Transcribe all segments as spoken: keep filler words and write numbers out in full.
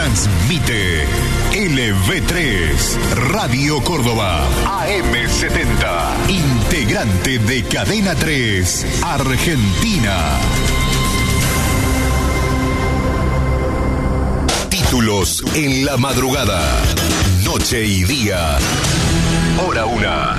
Transmite L V tres, Radio Córdoba, A M setenta, integrante de Cadena tres, Argentina. Títulos en la madrugada, noche y día, hora una.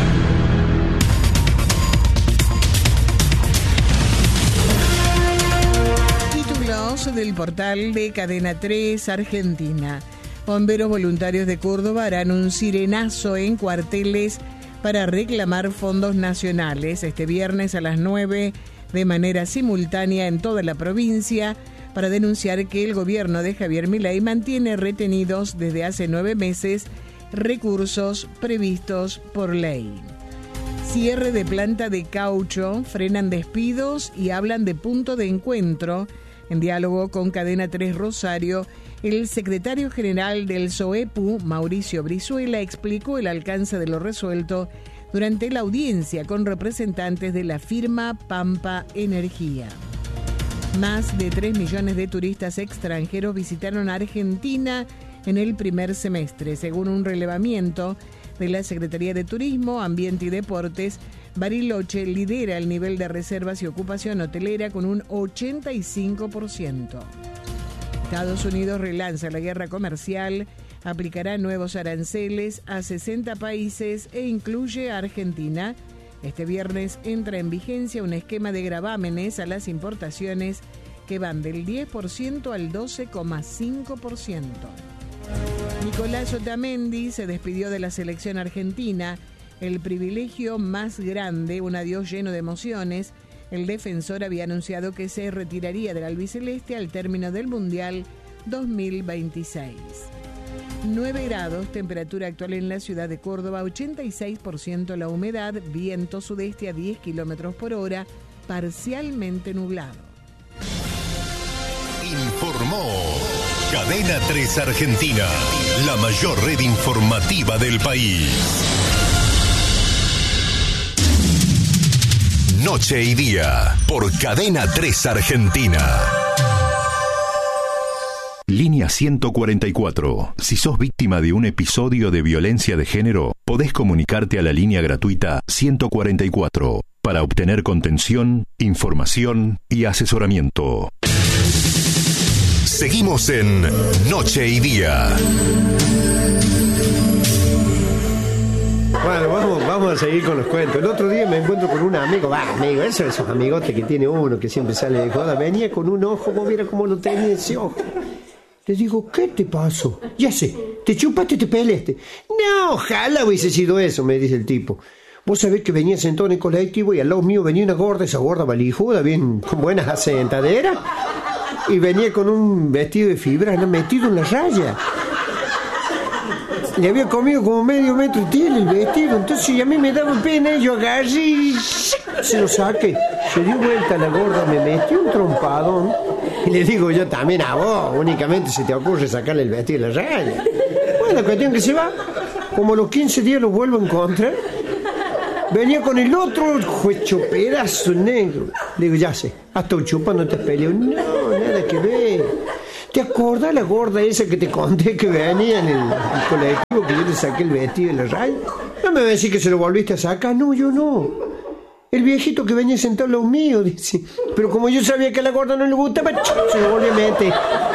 Del portal de Cadena tres Argentina. Bomberos voluntarios de Córdoba harán un sirenazo en cuarteles para reclamar fondos nacionales este viernes a las nueve de manera simultánea en toda la provincia para denunciar que el gobierno de Javier Milei mantiene retenidos desde hace nueve meses recursos previstos por ley. Cierre de planta de caucho, frenan despidos y hablan de punto de encuentro. En diálogo con Cadena tres Rosario, el secretario general del SOEPU, Mauricio Brizuela, explicó el alcance de lo resuelto durante la audiencia con representantes de la firma Pampa Energía. Más de tres millones de turistas extranjeros visitaron Argentina en el primer semestre, según un relevamiento de la Secretaría de Turismo, Ambiente y Deportes. Bariloche lidera el nivel de reservas y ocupación hotelera con un ochenta y cinco por ciento. Estados Unidos relanza la guerra comercial, aplicará nuevos aranceles a sesenta países e incluye a Argentina. Este viernes entra en vigencia un esquema de gravámenes a las importaciones que van del diez por ciento al doce coma cinco por ciento. Nicolás Otamendi se despidió de la selección argentina. El privilegio más grande, un adiós lleno de emociones. El defensor había anunciado que se retiraría del albiceleste al término del Mundial dos mil veintiséis. nueve grados, temperatura actual en la ciudad de Córdoba, ochenta y seis por ciento la humedad, viento sudeste a diez kilómetros por hora, parcialmente nublado. Informó Cadena tres Argentina, la mayor red informativa del país. Noche y día, por Cadena tres Argentina. Línea ciento cuarenta y cuatro. Si sos víctima de un episodio de violencia de género, podés comunicarte a la línea gratuita ciento cuarenta y cuatro para obtener contención, información y asesoramiento. Seguimos en Noche y Día. Bueno, vamos, vamos a seguir con los cuentos. El otro día me encuentro con un amigo, va, amigo, esos esos amigotes que tiene uno, que siempre sale de joda. Venía con un ojo, vos viera cómo lo tenía ese ojo. Le digo, ¿qué te pasó? Ya sé, te chupaste y te peleaste. No, ojalá hubiese sido eso, me dice el tipo. Vos sabés que venía sentado en el colectivo y al lado mío venía una gorda, esa gorda valijuda, bien con buenas asentaderas, y venía con un vestido de fibra, ¿no? Metido en la raya. Le había comido como medio metro tiene el vestido, entonces a mí me daba pena y yo agarré y se lo saqué. Se dio vuelta la gorda, me metió un trompadón y le digo yo también a vos, únicamente se te ocurre sacarle el vestido de la raya. Bueno, la cuestión que se va, como a los quince días lo vuelvo a encontrar, venía con el otro hecho pedazo negro. Le digo, ya sé, hasta un chupando te peleó. No, nada que ver. ¿Te acordás la gorda esa que te conté que venía en el, el colectivo que yo le saqué el vestido de la raya? No me va a decir que se lo volviste a sacar. No, yo no. El viejito que venía sentado a los míos, dice. Pero como yo sabía que a la gorda no le gustaba, se lo volvió a meter.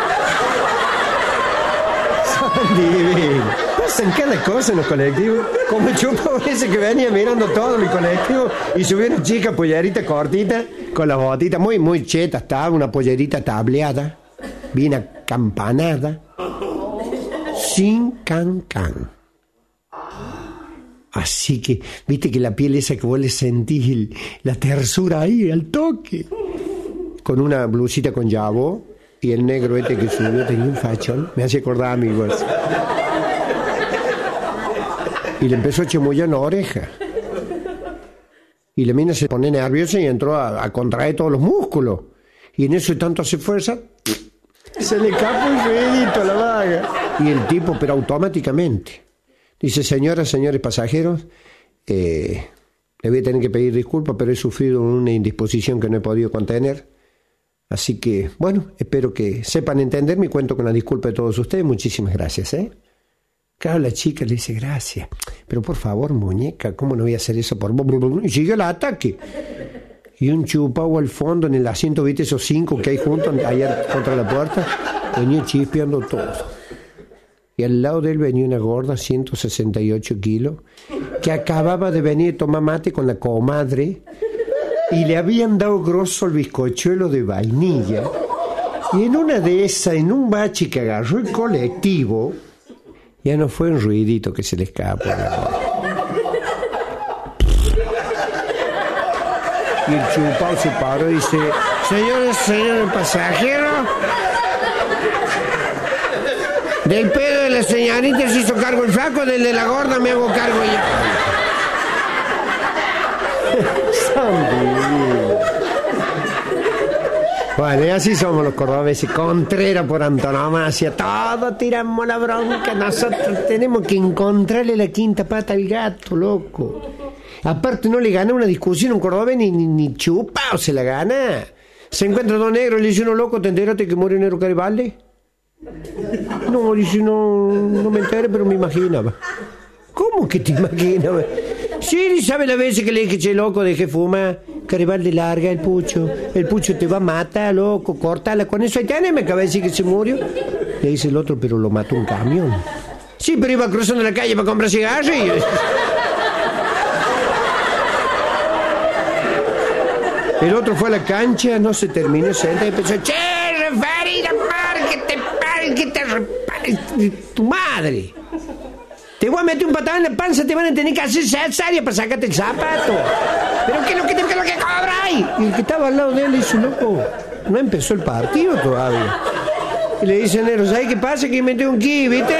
Son divinos. Pasan cada cosa en los colectivos. Como el chupo ese que venía mirando todo el colectivo y subió una chica pollerita cortita con las botitas muy, muy chetas. Estaba una pollerita tableada, bien acampanada, sin cancán. Así que, viste que la piel esa que vos le sentís el, la tersura ahí, al toque. Con una blusita con llavo y el negro este que subió tenía un fachón. Me hace acordar a mi voz. Y le empezó a chamullar en la oreja. Y la mina se pone nerviosa y entró a, a contraer todos los músculos. Y en eso tanto hace fuerza, se le escapa un ruidito a la vaga. Y el tipo, pero automáticamente, dice, señoras, señores pasajeros, eh, le voy a tener que pedir disculpas, pero he sufrido una indisposición que no he podido contener. Así que, bueno, espero que sepan entenderme y cuento con la disculpa de todos ustedes. Muchísimas gracias, ¿eh? Claro, la chica le dice, gracias. Pero por favor, muñeca, ¿cómo no voy a hacer eso por vos? Y sigue el ataque. Y un chupao al fondo en el asiento, ¿viste? Esos cinco que hay juntos, allá contra la puerta. Venía chispeando todo. Y al lado de él venía una gorda, ciento sesenta y ocho kilos, que acababa de venir a tomar mate con la comadre. Y le habían dado grosso el bizcochuelo de vainilla. Y en una de esas, en un bache que agarró el colectivo, ya no fue un ruidito que se le escapó. Y el chupao se paró y dice, señores, señores pasajeros, del pedo de la señorita se hizo cargo el flaco, del de la gorda me hago cargo yo. Bueno, y así somos los cordobeses, Contreras por antonomasia, todos tiramos la bronca, nosotros tenemos que encontrarle la quinta pata al gato, loco. Aparte no le gana una discusión a un cordobés ni, ni, ni chupa o se la gana. Se encuentra dos negros y le dice uno, loco, ¿te enteraste que murió Nero Garibaldi? No, dice, no, no me enteré, pero me imaginaba. ¿Cómo que te imaginabas? Sí, ¿sabe la vez que le dije, che, loco, dejé fumar? Garibaldi larga el pucho, el pucho te va a matar, loco, córtala con eso. Ahí tenés, me acaba de decir que se murió. Le dice el otro, pero lo mató un camión. Sí, pero iba cruzando la calle para comprar cigarrillos. El otro fue a la cancha, no se terminó, se entra y empezó, che, referida, párquete, párquete, repárquete, tu madre. Te voy a meter un patado en la panza, te van a tener que hacer cesárea para sacarte el zapato. ¿Pero qué es lo que, qué es lo que cobráis? Y el que estaba al lado de él le dice, loco, no empezó el partido todavía. Y le dice, Nero, ¿sabes qué pasa? Que metí un ki, ¿viste?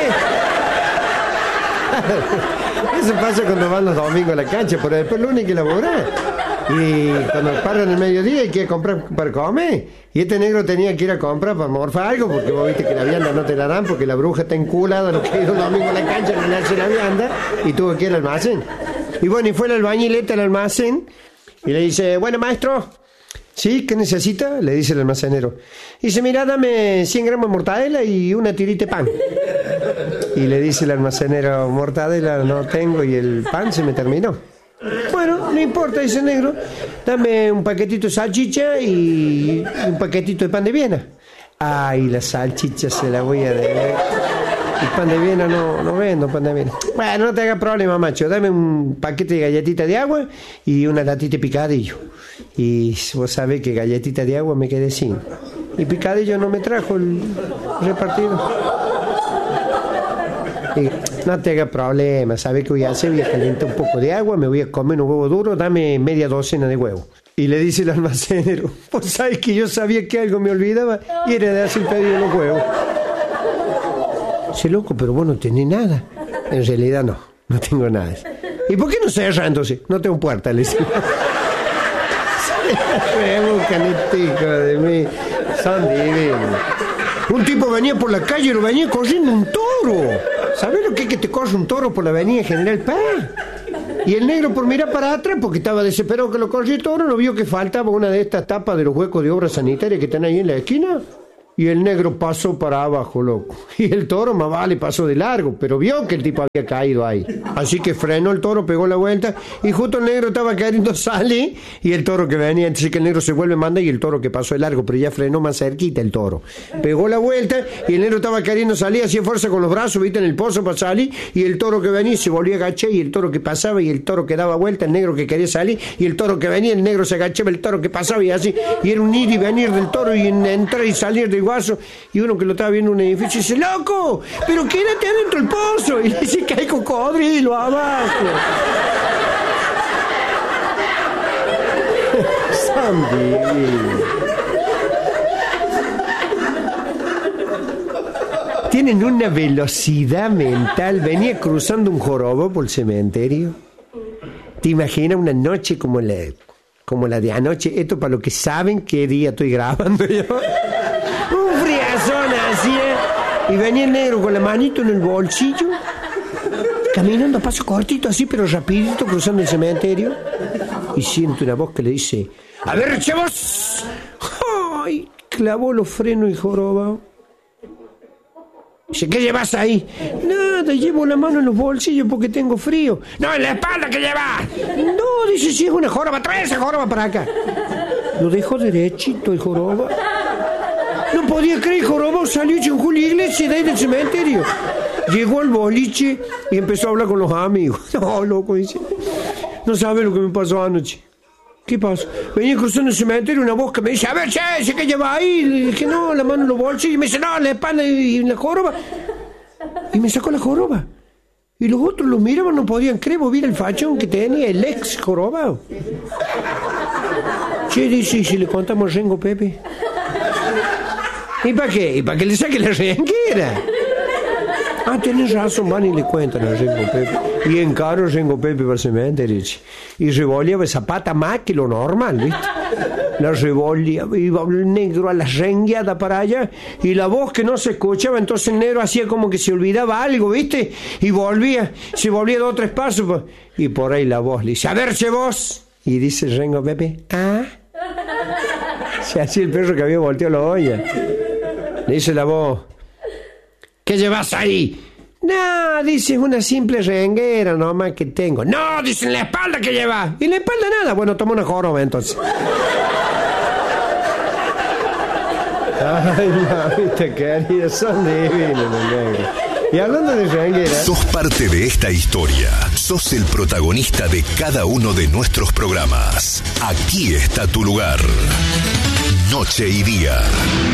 Eso pasa cuando van los domingos a la cancha, pero después lo único que laborar. Y cuando paran el mediodía hay que ir a comprar para comer. Y este negro tenía que ir a comprar para morfar algo, porque vos viste que la vianda no te la dan, porque la bruja está enculada, lo que ha ido el domingo a la cancha, no le hace la vianda, y tuvo que ir al almacén. Y bueno, y fue el albañilete al almacén, y le dice, bueno, maestro, ¿sí? ¿Qué necesita? Le dice el almacenero. Y dice, mira, dame cien gramos de mortadela y una tirita de pan. Y le dice el almacenero, mortadela no tengo y el pan se me terminó. Bueno, no importa, dice el negro, dame un paquetito de salchicha y un paquetito de pan de Viena. Ay, la salchicha se la voy a deber. El pan de Viena no, no vendo, pan de Viena. Bueno, no te hagas problema, macho, dame un paquete de galletita de agua y una latita de picadillo. Y vos sabés que galletita de agua me quedé sin. Y picadillo no me trajo el repartido. Y no te hagas problema, ¿sabes qué voy a hacer? Voy a calentar un poco de agua, me voy a comer un huevo duro, dame media docena de huevos. Y le dice el almacenero, pues sabes que yo sabía que algo me olvidaba y era de hacer pedido de los huevos. Dice, loco, pero vos no tenés nada. En realidad no, no tengo nada. ¿Y por qué no cerra entonces? No tengo puerta, le dice. Me buscan este hijo de mí, son divinos. Un tipo venía por la calle y lo venía corriendo un toro. ¿Sabes lo que es que te corre un toro por la avenida General Paz? Y el negro por mirar para atrás, porque estaba desesperado que lo corriera el toro, no vio que faltaba una de estas tapas de los huecos de obra sanitaria que están ahí en la esquina. Y el negro pasó para abajo, loco. Y el toro, más vale, pasó de largo, pero vio que el tipo había caído ahí. Así que frenó el toro, pegó la vuelta, y justo el negro estaba queriendo salir, y el toro que venía, entonces que el negro se vuelve, manda, y el toro que pasó de largo, pero ya frenó más cerquita el toro. Pegó la vuelta, y el negro estaba queriendo salir, hacía fuerza con los brazos, viste, en el pozo para salir, y el toro que venía se volvió a agachar, y el toro que pasaba, y el toro que daba vuelta, el negro que quería salir, y el toro que venía, el negro se agachaba, el toro que pasaba, y así, y era un ir y venir del toro, y entrar y salir del guaso. Y uno que lo estaba viendo en un edificio dice, ¡loco! ¡Pero quédate adentro del pozo! Y le dice que hay cocodrilo abajo. Tienen una velocidad mental. Venía cruzando un jorobo por el cementerio. ¿Te imaginas una noche como la, como la de anoche? Esto para los que saben qué día estoy grabando yo. Un friazón así, ¿eh? Y venía el negro con la manito en el bolsillo, caminando a paso cortito así, pero rapidito, cruzando el cementerio. Y siento una voz que le dice, a ver, chavos, ¡ay! clavó los frenos y jorobado. Dice, ¿qué llevas ahí? Nada, llevo la mano en los bolsillos porque tengo frío. No, en la espalda, ¿qué llevas? No, dice, si es una joroba, trae esa joroba para acá. Lo dejó derechito el joroba. No podía creer, el joroba salió con Julio Iglesias de ahí del cementerio. Llegó al boliche y empezó a hablar con los amigos. No, loco, dice, no sabe lo que me pasó anoche. ¿Qué pasó? Venía cruzando el cementerio una voz que me dice, a ver, che, ¿qué lleva ahí? Le dije, no, la mano en los bolsillos. Y me dice, no, la espalda y la joroba. Y me sacó la joroba. Y los otros los miraban, no podían creer, vos vieron el fachón que tenía el ex jorobado. Che, dice, ¿y si le contamos a Rengo Pepe? ¿Y para qué? ¿Y para que le saque la renguera? Ah, tenés razón, van y le cuentan a Rengo Pepe. Y encaro Rengo Pepe para el cementerio. Y revolviaba esa pata más que lo normal, ¿viste? La revolviaba, iba el negro a la rengueada para allá, y la voz que no se escuchaba, entonces el negro hacía como que se olvidaba algo, ¿viste? Y volvía, se volvía dos o tres pasos, y por ahí la voz le dice, a ver, che vos. Y dice Rengo Pepe, ¿ah? Se hacía el perro que había volteado la olla. Le dice la voz, ¿qué llevas ahí? No, dice, una simple renguera nomás que tengo. No, dice, en la espalda que llevas. ¿Y en la espalda nada? Bueno, toma una joroba entonces. Ay, mamita querida, son divinos los negros. Y hablando de renguera... Sos parte de esta historia. Sos el protagonista de cada uno de nuestros programas. Aquí está tu lugar. Noche y día.